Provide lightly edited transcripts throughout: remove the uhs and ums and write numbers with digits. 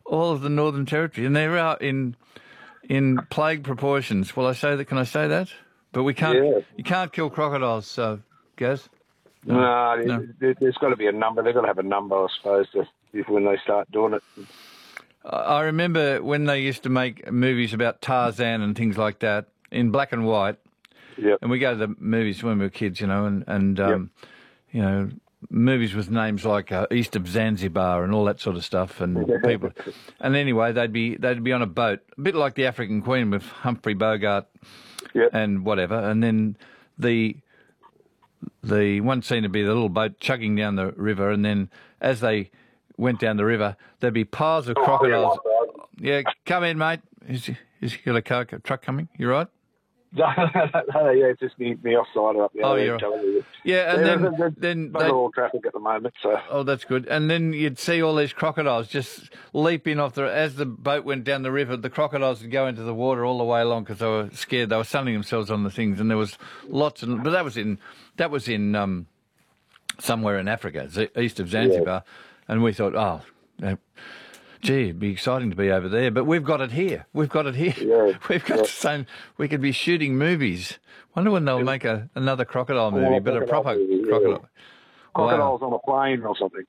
all of the Northern Territory, and they're out in plague proportions. Well, I say that. Can I say that? But we can't. Yeah. You can't kill crocodiles, so Gaz. No. There's got to be a number. They've got to have a number, I suppose, when they start doing it. I remember when they used to make movies about Tarzan and things like that in black and white. Yep. And we go to the movies when we were kids, and you know, movies with names like East of Zanzibar and all that sort of stuff, and people. And anyway, they'd be on a boat, a bit like the African Queen with Humphrey Bogart, and whatever. And then the one scene would be the little boat chugging down the river, and then as they went down the river, there'd be piles of crocodiles. Yeah, come in, mate. Is you got a truck coming? You right? Yeah, it's just the offside up there. Oh, you're right. Yeah, and then not all traffic at the moment. So. Oh, that's good. And then you'd see all these crocodiles just leaping off as the boat went down the river. The crocodiles would go into the water all the way along because they were scared. They were sunning themselves on the things, and there was lots of. But that was in somewhere in Africa, east of Zanzibar, and we thought, gee, it'd be exciting to be over there, but we've got it here. We've got the same. We could be shooting movies. Wonder when they'll make another crocodile movie, but a proper crocodile. Crocodiles on a plane or something.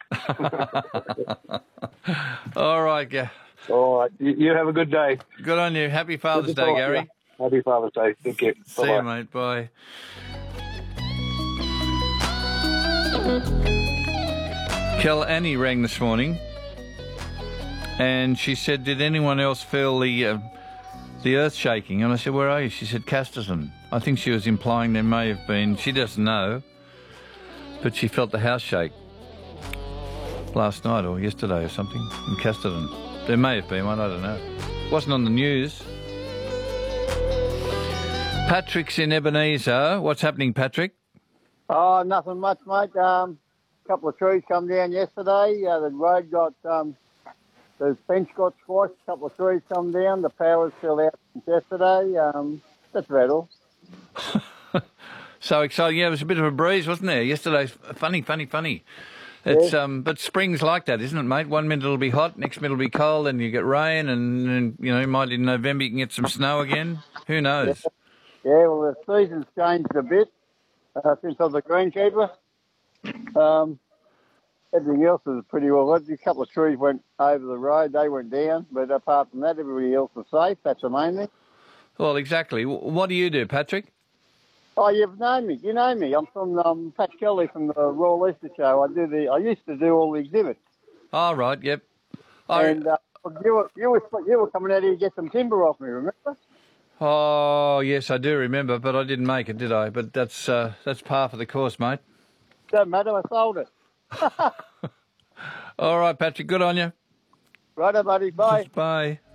All right, yeah. All right. You have a good day. Good on you. Happy Father's Day, Gary. Yeah. Happy Father's Day. Thank you. See you, mate. Bye. Annie rang this morning. And she said, did anyone else feel the earth shaking? And I said, where are you? She said, Casterton. I think she was implying there may have been, she doesn't know, but she felt the house shake last night or yesterday or something in Casterton. There may have been one, I don't know. It wasn't on the news. Patrick's in Ebenezer. What's happening, Patrick? Oh, nothing much, mate. A couple of trees come down yesterday. The road got... the fence got squashed, a couple of trees come down, the power's still out since yesterday. That's about all. So exciting. Yeah, it was a bit of a breeze, wasn't there? Yesterday, funny. It's but spring's like that, isn't it, mate? One minute it'll be hot, next minute it'll be cold, and you get rain, and might in November you can get some snow again. Who knows? Yeah, well, the season's changed a bit since I was a greenkeeper. Everything else was pretty well good. A couple of trees went over the road, they went down, but apart from that, everybody else was safe. That's the main thing. Well, exactly. What do you do, Patrick? Oh, you've known me. You know me. I'm from Pat Kelly from the Royal Easter Show. I used to do all the exhibits. Oh, right, yep. And you were coming out here to get some timber off me, remember? Oh, yes, I do remember, but I didn't make it, did I? But that's par for the course, mate. Don't matter, I sold it. All right, Patrick, good on you. Righto, buddy. Bye. Bye.